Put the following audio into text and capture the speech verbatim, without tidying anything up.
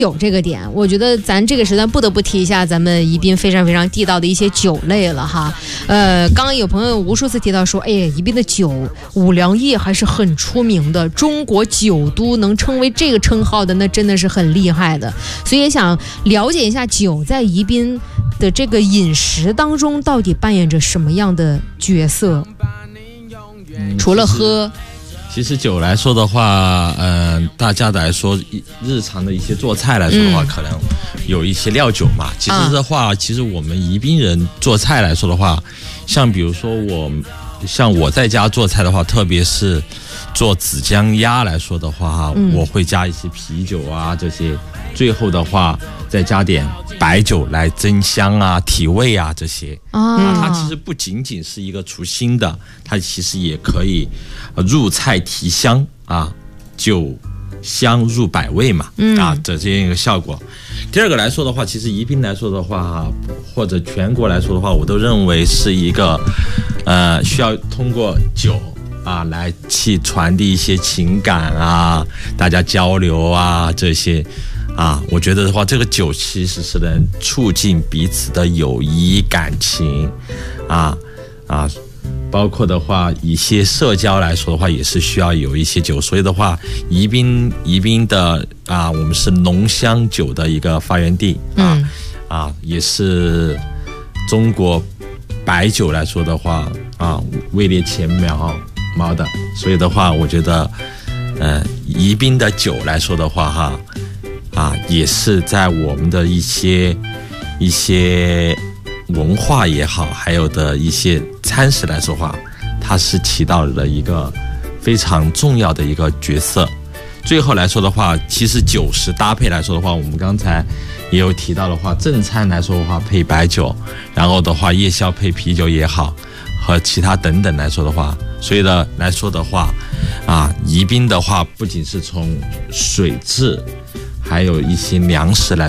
酒这个点，我觉得咱这个时段不得不提一下咱们宜宾非常非常地道的一些酒类了哈。呃，刚刚有朋友无数次提到说，哎呀，宜宾的酒五粮液还是很出名的，中国酒都能称为这个称号的，那真的是很厉害的。所以也想了解一下酒在宜宾的这个饮食当中到底扮演着什么样的角色？嗯、除了喝。 其实酒来说的话，嗯、呃，大家来说日常的一些做菜来说的话，嗯、可能有一些料酒嘛。其实的话，啊、其实我们宜宾人做菜来说的话，像比如说我，像我在家做菜的话，特别是做紫姜鸭来说的话，嗯、我会加一些啤酒啊这些，最后的话再加点白酒来增香啊、提味啊这些。啊，那它其实不仅仅是一个除腥的，它其实也可以入菜提香啊，酒香入百味嘛，嗯、啊，这这样一个效果。第二个来说的话，其实宜宾来说的话，或者全国来说的话，我都认为是一个呃需要通过酒啊来去传递一些情感啊，大家交流啊这些。啊，我觉得的话，这个酒其实是能促进彼此的友谊感情，啊啊，包括的话一些社交来说的话，也是需要有一些酒。所以的话，宜宾宜宾的啊，我们是浓香酒的一个发源地啊、嗯、啊，也是中国白酒来说的话啊，位列前茅茅的。所以的话，我觉得，呃，宜宾的酒来说的话，哈。啊，也是在我们的一些一些文化也好，还有的一些餐食来说话，它是起到了一个非常重要的一个角色。最后来说的话，其实酒食搭配来说的话，我们刚才也有提到的话，正餐来说的话配白酒，然后的话夜宵配啤酒也好，和其他等等来说的话，所以呢来说的话，啊，宜宾的话不仅是从水质，还有一些粮食来